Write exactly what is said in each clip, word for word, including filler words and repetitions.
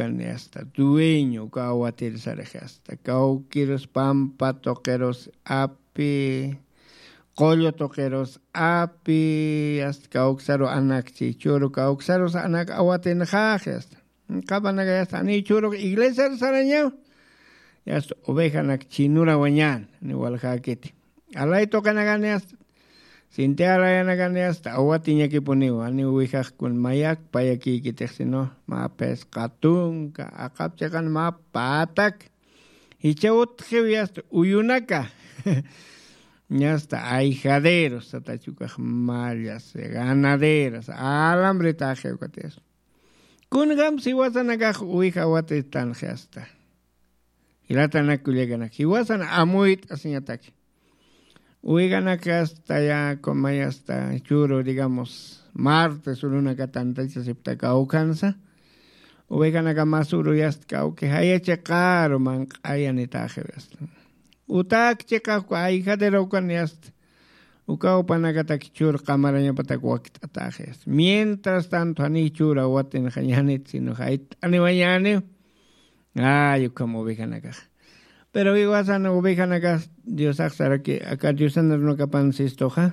gane hasta dueño kawatir sareje hasta kaukiros pampa toqueros api Kolyo toqueros api hasta kauksaro anak chichuro kauksaros anak awatin jaje hasta kabanaga hasta ni churo iglesia sarañao y hasta oveja nak chinura wañan ni waljakiti alay tokanagane hasta Sinteara yana gane hasta awatinya ki puniwa ani uwihak kun mayak payaki kitexino ma pescatun ka akap chakan ma patak hichaut hasta uyunaka ya hasta ahijaderos hasta chukaj mallas ganaderas alambre taje ukates kun gam siwasan agaj uwija wate tan hasta hilatan akuleganak hiwasan amuit asinyataki Oigan acá hasta ya como ya está churo, digamos, martes o una catanta y se acepta caucanza. Oigan acá más uro ya está cau que haya checaro man haya netaje ves. Utak checa kwa hija de rocan ya está. Ucao panagata chur cámara ya pata cuaquit atajes. Mientras tanto ani chura waten hayanit sino hait ani mañane. Ay, como oigan acá. Pero igual san ovejan acá Dios acá que acá Dios anda no capan sistoja.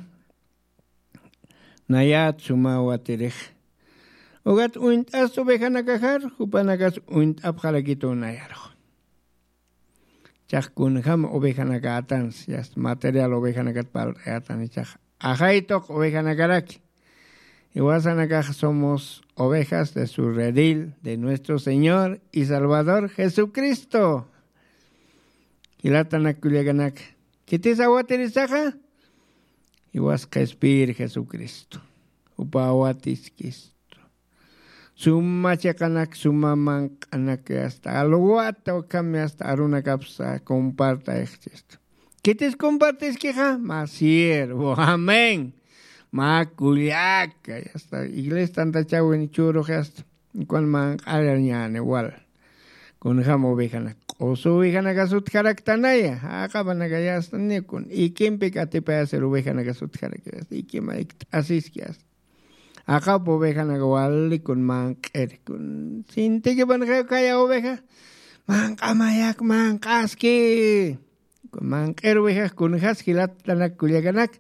Nayat suma waterej. Ogat uint as ovejan acá jar upanagas uint abjalakito nayaro. Chak kun ham ovejan acá atans ya material ovejan acá pal atan chak. Ajaitok ovejan acá. Igual san acá somos ovejas de su redil de nuestro Señor y Salvador Jesucristo. Hilatanak kuliaganak. ¿Qué awatirisaja? Iguas respir Jesucristo. Upawatis Cristo. Suma chakanak suma mankanak hasta alwata o cambia hasta aruna capsa comparta esto. ¿Qué te compartes queja? Masier. Amén. Ma kuliaka. Hasta iglesia tanta chavo en churo hasta. Cual man arañane igual. Con jamo ovejanak. Oso ovejanak asut karaktanaya. Akabanaga ya hasta nekun. Y quien pecate para hacer ovejanak asut karaktanaya. Y quien asís que hace. Acá ovejanak wali con manker. Con sinte que van a kaya oveja. Mankamayak mankaski. Con manker ovejas con haskilat tanak kuliaganak.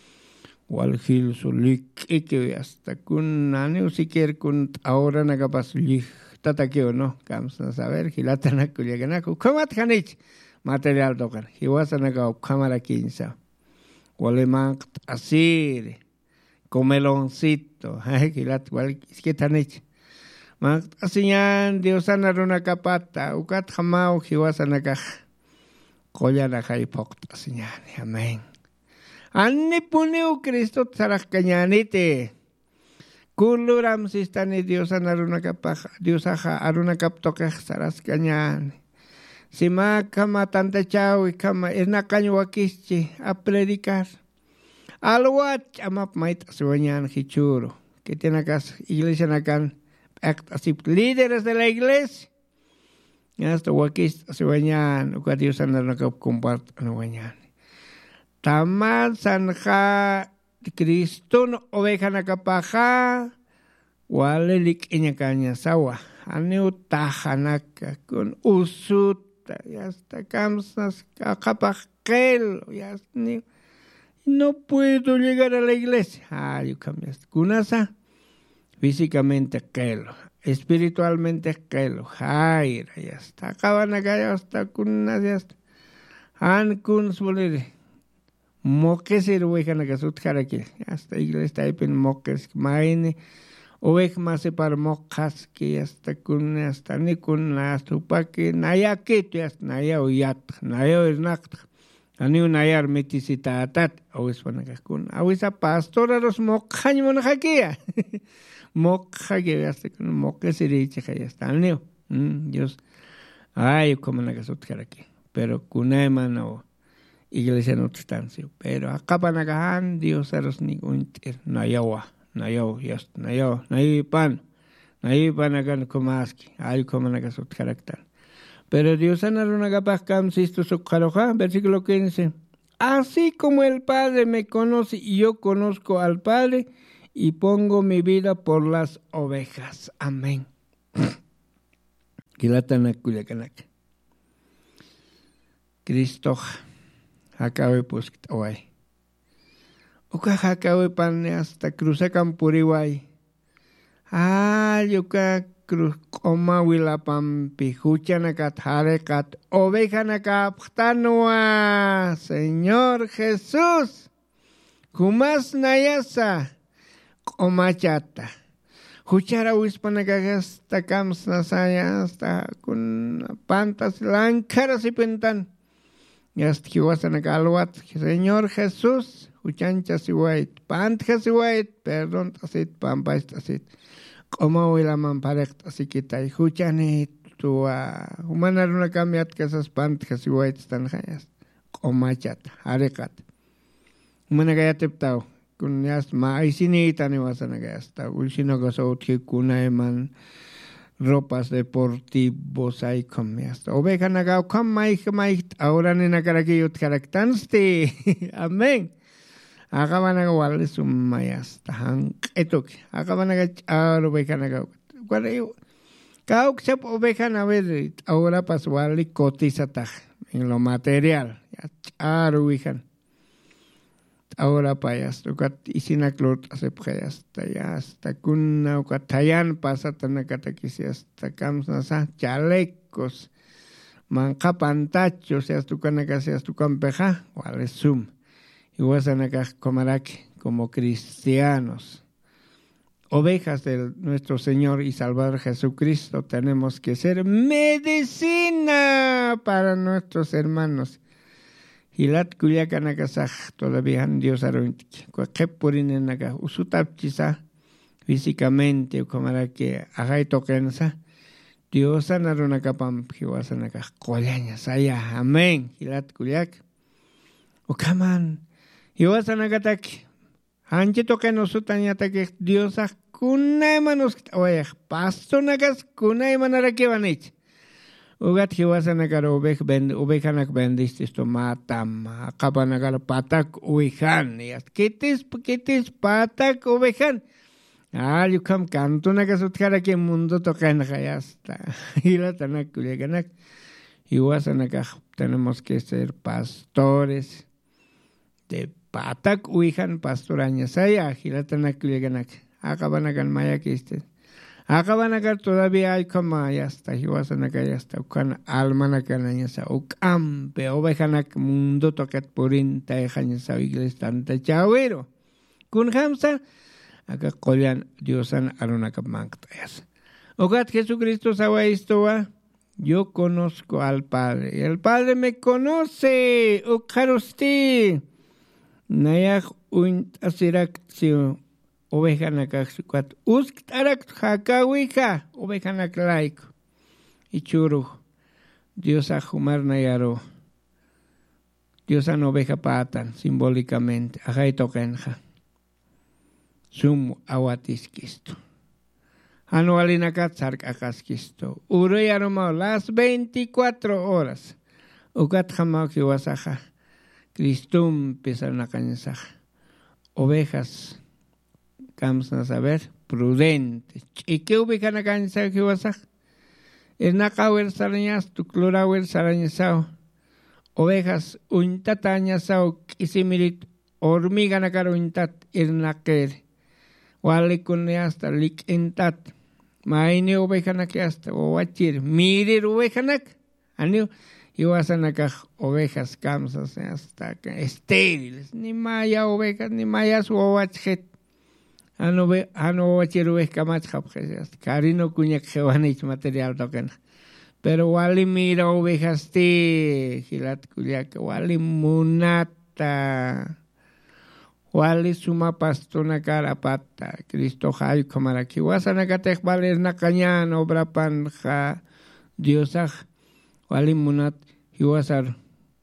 Walhil sulik ike hasta kun nani usiker kun ahora nagapas lich. Tatakio no, vamos a saber, gilatana kuliaganaku, ¿cómo te hanich? Material tocan, hiwasanaga cámara quince. Hueleman así, comeloncito, gilat, es que tanich. Man, así ya, Dios anaruna capata, ukat jamao, hiwasanaga, collana jaipok, así ya, amén. Anni puneu Cristo tzarakkañanite. Kuluram sistani Dios anaruna kapaja, Dios aja aruna kaptoke saras cañan. Sima kama tanta chau y kama ena caño wakichi a predicar. Alwat amap mait sueñan hichuro. Que tiene acá iglesia nakan así líderes de la iglesia. Hasta wakis sueñan uka Dios anaruna kap compart anueñan. Taman sanja Cristo no oveja nakapaja, walelik iñacaña sawa, aneu tajanaka con usuta, ya está camsas, acapajel, ya ni, no puedo llegar a la iglesia. Ah, yo cambiaste. Kunasa, físicamente kelo, espiritualmente kelo, jaira, ya está. Acaban acá, ya está, kunas, ya está. Han kun solere. Moques el oveja na gasut karaki. Hasta iglesia está en moques. Maine oveja más para mocas que hasta con hasta ni con la tupa que naya que tú hasta naya oyat naya es nacht. Ani un nayar metisita atat. O es para con. O esa pastora los mocaños monajaquia. Moca que hasta con moques el dice que ya está neo. Dios. Ay como na gasut karaki. Pero con emano iglesia no distancia, pero acá panagahan Dios eres ni unter nayawa nayaw yes nayaw nayipan nayipan agan kumaski ay como nagasut karakter. Pero Dios anaron agapakam sisto sukaloja versículo quince. Así como el Padre me conoce y yo conozco al Padre y pongo mi vida por las ovejas. Amén. Hilatanak kuyakanak. Cristo hakawe puskit away. Uka hakawe pan hasta cruzakan puriway. Ah, yuka cruz koma wilapam pijuchanakat harekat ovejanaka ptanua. Señor Jesús. Kumas nayasa. Komachata. Huchara wispanagasta kams nasaya hasta con pantas lancaras y pentan. Y hasta que vas a nagalwat, Señor Jesús, huchanchas y white, pantas y white, perdón, tasit, pampais tasit. Como hoy la mamparecta, así que ta, huchanit, tu a humanar una cambiat que esas pantas y white están hayas. Komachat, harekat. Humanagayateptao. Kun yas maisinita ni wasan agasta ulsino gasot que kunaeman ropas deportivos hay comiasta oveja nagao kam mai mai ahora ni nakaraki karaktanste amén akaban agawal sum mayasta han etok akaban agachar oveja nagao guareo kau sep oveja naver ahora paswali cotizata en lo material ya charuijan. Ahora payas, tukat isinaklot asep hasta ya hasta kuna ukatayan pasatan nakatakisi hasta kams nasa chalecos manca pantachos ya tukan nakasi tukan peja wale sum igual nakah comarak como cristianos ovejas de nuestro Señor y Salvador Jesucristo tenemos que ser medicina para nuestros hermanos. Hilat kuliakanakasaj todavía Dios arointik. Cualquier purin naga usutapchisa físicamente como para que haga toquensa. Dios anarunakapam hiwasanaka kolaña saya. Amén. Hilat kuliak. Ukaman hiwasanakatak. Hanche toquen usutanyatake Dios kunay manos oye pasto nagas kunay manarake vanich. Ugat hiwasanakar ovej ben ovejanak bendistis to matam akabanakar patak uijan yas kitis kitis patak ovejan ah yukam canto nagasutjara que mundo tocan hasta y la tanak kuleganak hiwasanakar tenemos que ser pastores de patak uijan pastoraña saya hilatanak kuleganak akabanakan maya kistes. Akabanagar todavía hay como ya está, hiwasanaka ya está, ukan almanakan ya está, ukam pe ovejanak mundo tocat purin taejan ya está, iglesia tanta chawero. Kun hamsa, acá collan diosan arunakap manctayas. Ogat Jesucristo sabe esto va, yo conozco al Padre, y el Padre me conoce, ukarusti. Nayak un asiraktsio. Ovejanak sukat usktarak hakawika ovejanak laik ichuru Dios ajumar nayaro Dios an oveja patan simbólicamente ajay tokenja sum awatiskisto anualinakat sark akaskisto uroy aroma las veinticuatro horas ukat jamao kiwasaja Cristum pesarnakanyasaja ovejas vamos a saber, prudentes. ¿Y qué ubican acá en San Jehová? Es nacawer sarañas, tu clorawer sarañasao. Ovejas untatañasao, kisimirit, hormiga nacar untat, irnaker. Wale con hasta lik entat. Maine oveja nakiasta, o wachir, mirir oveja nak. Anio, y wasan acá ovejas camsas hasta estériles. Ni maya ovejas, ni maya su ovachet. Ano be ano wachiru escamat japjes carino kuñak jewanich material token pero wali mira ovejas ti hilat kuliak wali munata wali suma pastona carapata Cristo hay comaraki wasana katek valer nakañan obra panja diosaj wali munat hiwasar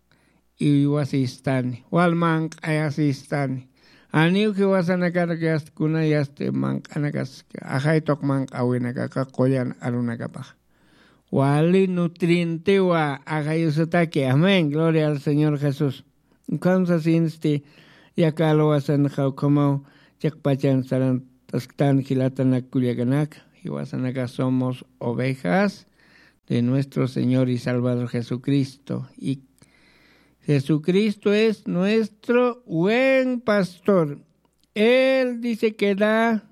iwasistani walman ayasistani Aniu que vas a nacar que hasta kuna y hasta mancanakas ajay tok manc awinaka kakoyan arunakapaj. Wali nutriente wa agayusatake. Amén. Gloria al Señor Jesús. Entonces insti ya lo hacen como yakpachan saran tastan gilatanak kuliaganak y wasanaka somos ovejas de nuestro Señor y Salvador Jesucristo. Y Jesucristo es nuestro buen pastor. Él dice que da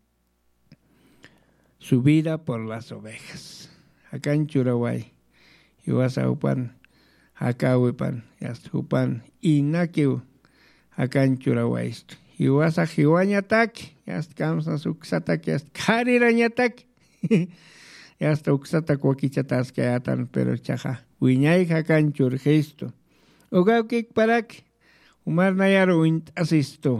su vida por las ovejas. Acá en Churahuay, Iwasa upan, acá upan, yastupan, inakiu, acá en Churahuay. Iwasa jiwañatak, yaskamsa suksatak, yaskarirañatak. Yasta uksata kuakichatas kayatan, pero chaja, wiñay acá en Churgesto. Ugaukik parak, umar nayaro uint asisto.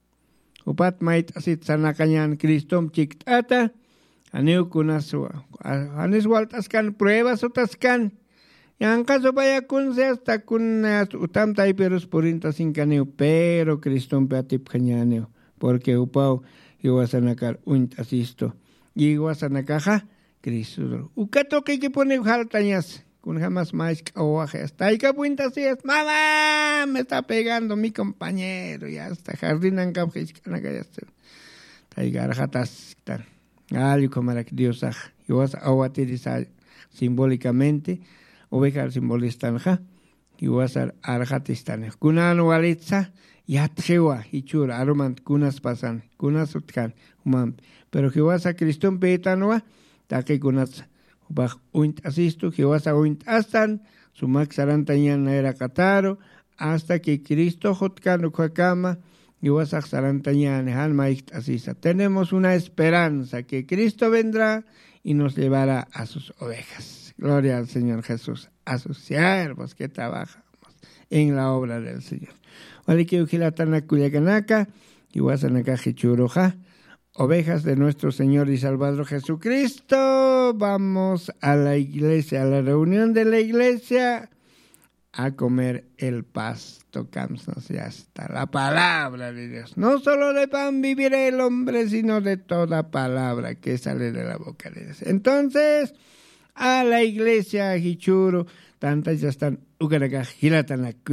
Upat mait asit sanakanyan Kristom chiktata, aneu kunasua. Anes waltaskan pruebas utaskan. Yang caso vaya kun se hasta kun utam tai perus purinta sin caneo, pero Kristom peatip kanyaneo, porque upau iwasanakar uint asisto. Iwasanakaja, Cristo. Ukato que que pone jaltañas. Con jamás más caguaje. Hasta ahí que puinta así es. ¡Mamá! Me está pegando mi compañero. Ya está. Jardín en Capjiscana. Ya está. Ahí garjatas. Algo como la que Dios haga. Y vas a utilizar simbólicamente. Oveja simbolista. Y vas a arjatistane. Kunan walitza. Yatjewa. Y chura. Aromant. Kunas pasan. Kunas utkan. Umam. Pero que vas a Cristón Petanua. Taque kunas. Baj uint asisto, que vas a uint astan, su max sarantañan era cataro, hasta que Cristo jotkano cuacama, y vas a sarantañan alma asisa. Tenemos una esperanza que Cristo vendrá y nos llevará a sus ovejas. Gloria al Señor Jesús, a sus siervos que trabajamos en la obra del Señor. Vale que ujilatana cuyacanaka, y vas a nakajichuroja. Ovejas de nuestro Señor y Salvador Jesucristo, vamos a la iglesia, a la reunión de la iglesia, a comer el pasto, camsos, ya está, la palabra de Dios. No solo de pan vivirá el hombre, sino de toda palabra que sale de la boca de Dios. Entonces, a la iglesia, Hichuro, tantas ya están, ugaragaj,